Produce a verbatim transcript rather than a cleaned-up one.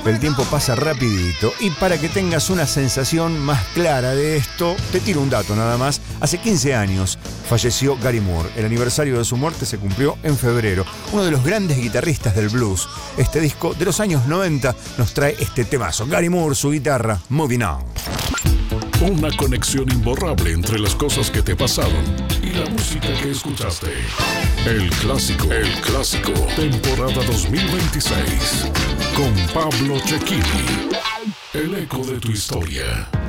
el tiempo pasa rapidito. Y para que tengas una sensación más clara de esto, te tiro un dato nada más. Hace quince años falleció Gary Moore. El aniversario de su muerte se cumplió en febrero. Uno de los grandes guitarristas del blues. Este disco de los años noventa nos trae este temazo. Gary Moore, su guitarra, Moving On. Una conexión imborrable entre las cosas que te pasaron y la música que escuchaste. El clásico, el clásico, temporada dos mil veintiséis, con Pablo Cecchini. El eco de tu historia.